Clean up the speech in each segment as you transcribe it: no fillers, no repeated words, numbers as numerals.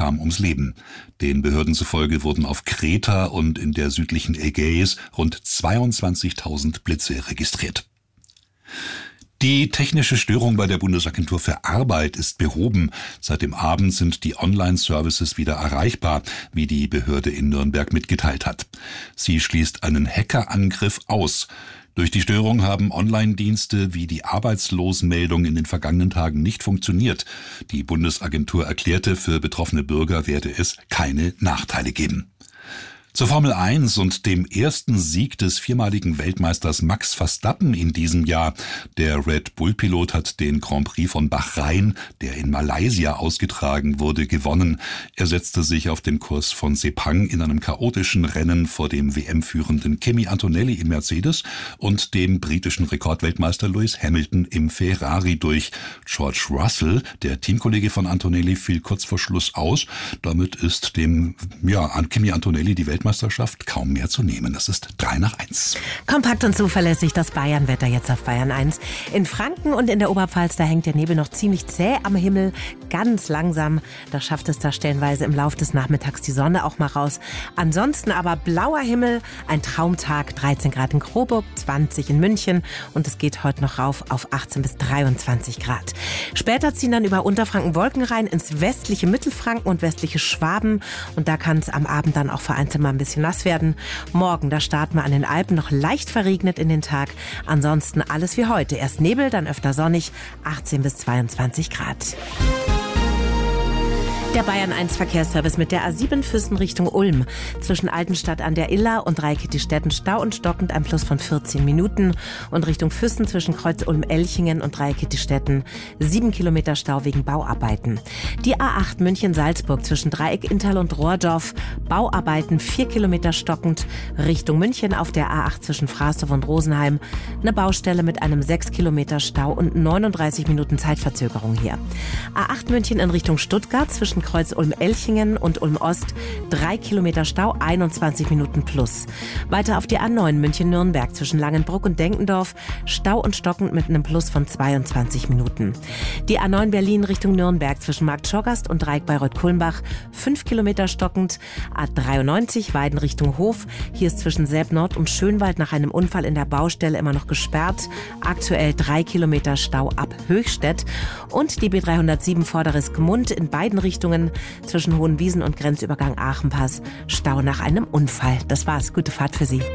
kam ums Leben. Den Behörden zufolge wurden auf Kreta und in der südlichen Ägäis rund 22.000 Blitze registriert. Die technische Störung bei der Bundesagentur für Arbeit ist behoben. Seit dem Abend sind die Online-Services wieder erreichbar, wie die Behörde in Nürnberg mitgeteilt hat. Sie schließt einen Hackerangriff aus. Durch die Störung haben Online-Dienste wie die Arbeitslosenmeldung in den vergangenen Tagen nicht funktioniert. Die Bundesagentur erklärte, für betroffene Bürger werde es keine Nachteile geben. Zur Formel 1 und dem ersten Sieg des viermaligen Weltmeisters Max Verstappen in diesem Jahr. Der Red Bull-Pilot hat den Grand Prix von Bahrain, der in Malaysia ausgetragen wurde, gewonnen. Er setzte sich auf den Kurs von Sepang in einem chaotischen Rennen vor dem WM-führenden Kimi Antonelli im Mercedes und dem britischen Rekordweltmeister Lewis Hamilton im Ferrari durch. George Russell, der Teamkollege von Antonelli, fiel kurz vor Schluss aus. Damit ist dem Kimi Antonelli die Weltmeisterschaft kaum mehr zu nehmen. Das ist 3:1. Kompakt und zuverlässig das Bayern-Wetter jetzt auf Bayern 1. In Franken und in der Oberpfalz, da hängt der Nebel noch ziemlich zäh am Himmel, ganz langsam. Da schafft es da stellenweise im Laufe des Nachmittags die Sonne auch mal raus. Ansonsten aber blauer Himmel, ein Traumtag, 13 Grad in Coburg, 20 in München und es geht heute noch rauf auf 18 bis 23 Grad. Später ziehen dann über Unterfranken Wolken rein ins westliche Mittelfranken und westliche Schwaben und da kann es am Abend dann auch vereinzelt mal ein bisschen nass werden. Morgen, da starten wir an den Alpen noch leicht verregnet in den Tag. Ansonsten alles wie heute. Erst Nebel, dann öfter sonnig, 18 bis 22 Grad. Der Bayern 1 Verkehrsservice mit der A7 Füssen Richtung Ulm. Zwischen Altenstadt an der Iller und Dreikitti-Städten Stau und stockend, ein Plus von 14 Minuten. Und Richtung Füssen zwischen Kreuz Ulm-Elchingen und Dreikitti-Städten 7 Kilometer Stau wegen Bauarbeiten. Die A8 München-Salzburg zwischen Dreieck Inntal und Rohrdorf. Bauarbeiten 4 Kilometer stockend. Richtung München auf der A8 zwischen Fraßdorf und Rosenheim. Eine Baustelle mit einem 6 Kilometer Stau und 39 Minuten Zeitverzögerung hier. A8 München in Richtung Stuttgart zwischen Kreuz Ulm-Elchingen und Ulm-Ost 3 Kilometer Stau, 21 Minuten plus. Weiter auf die A9 München-Nürnberg zwischen Langenbruck und Denkendorf Stau und stockend mit einem Plus von 22 Minuten. Die A9 Berlin Richtung Nürnberg zwischen Marktschorgast und Dreieck Bayreuth-Kulmbach 5 Kilometer stockend. A93 Weiden Richtung Hof. Hier ist zwischen Selb-Nord und Schönwald nach einem Unfall in der Baustelle immer noch gesperrt. Aktuell 3 Kilometer Stau ab Höchstädt. Und die B307 Vorderes Gmund in beiden Richtungen zwischen Hohenwiesen und Grenzübergang Aachenpass. Stau nach einem Unfall. Das war's. Gute Fahrt für Sie.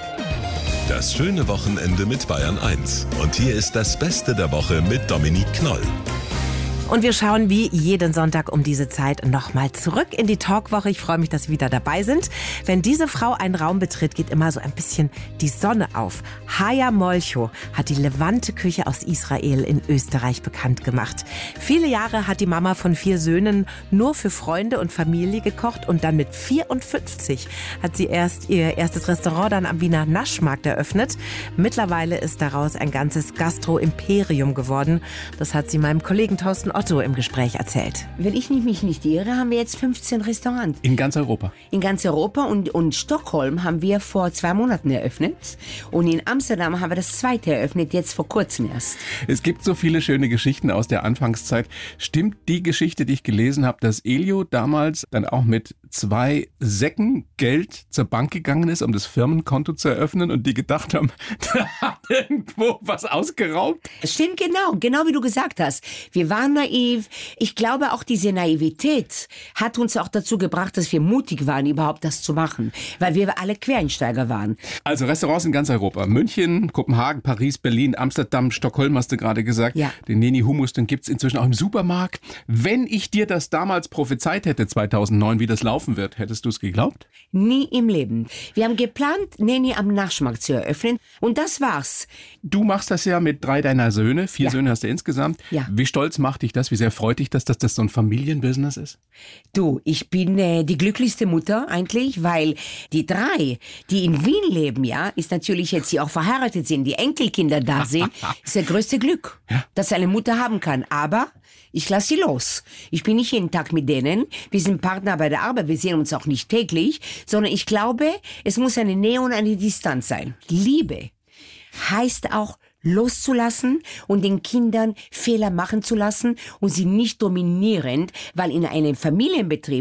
Das schöne Wochenende mit Bayern 1. Und hier ist das Beste der Woche mit Dominique Knoll. Und wir schauen wie jeden Sonntag um diese Zeit nochmal zurück in die Talkwoche. Ich freue mich, dass Sie wieder dabei sind. Wenn diese Frau einen Raum betritt, geht immer so ein bisschen die Sonne auf. Haya Molcho hat die Levante-Küche aus Israel in Österreich bekannt gemacht. Viele Jahre hat die Mama von 4 Söhnen nur für Freunde und Familie gekocht und dann mit 54 hat sie erst ihr erstes Restaurant dann am Wiener Naschmarkt eröffnet. Mittlerweile ist daraus ein ganzes Gastro-Imperium geworden. Das hat sie meinem Kollegen Thorsten Otto im Gespräch erzählt. Wenn ich mich nicht irre, haben wir jetzt 15 Restaurants. In ganz Europa? In ganz Europa und Stockholm haben wir vor 2 Monaten eröffnet. Und in Amsterdam haben wir das zweite eröffnet, jetzt vor kurzem erst. Es gibt so viele schöne Geschichten aus der Anfangszeit. Stimmt die Geschichte, die ich gelesen habe, dass Elio damals dann auch mit 2 Säcken Geld zur Bank gegangen ist, um das Firmenkonto zu eröffnen und die gedacht haben, da hat irgendwo was ausgeraubt? Stimmt, genau wie du gesagt hast. Wir waren naiv. Ich glaube, auch diese Naivität hat uns auch dazu gebracht, dass wir mutig waren, überhaupt das zu machen, weil wir alle Quereinsteiger waren. Also Restaurants in ganz Europa. München, Kopenhagen, Paris, Berlin, Amsterdam, Stockholm hast du gerade gesagt. Ja. Den Neni Hummus, den gibt's inzwischen auch im Supermarkt. Wenn ich dir das damals prophezeit hätte, 2009, wie das laufen wird, hättest du es geglaubt? Nie im Leben. Wir haben geplant, Neni am Naschmarkt zu eröffnen und das war's. Du machst das ja mit 3 deiner Söhne. 4 Söhne hast du insgesamt. Ja. Wie stolz macht dich das? Wie sehr freut dich das, dass das so ein Familienbusiness ist? Du, ich bin die glücklichste Mutter eigentlich, weil die 3, die in Wien leben, ja, ist natürlich jetzt, die auch verheiratet sind, die Enkelkinder da sind, ist das größte Glück, das eine Mutter haben kann. Aber ich lasse sie los. Ich bin nicht jeden Tag mit denen. Wir sind Partner bei der Arbeit, wir sehen uns auch nicht täglich, sondern ich glaube, es muss eine Nähe und eine Distanz sein. Liebe heißt auch loszulassen und den Kindern Fehler machen zu lassen und sie nicht dominierend, weil in einem Familienbetrieb